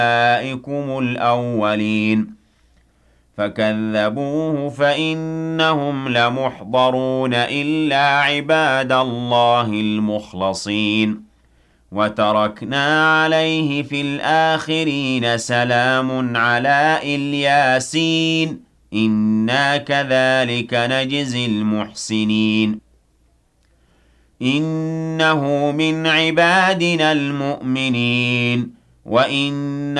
أولئكم الأولين فكذبوه فإنهم لمحضرون إلا عباد الله المخلصين وتركنا عليه في الآخرين سلام على الياسين إنا كذلك نجزي المحسنين إنه من عبادنا المؤمنين وإن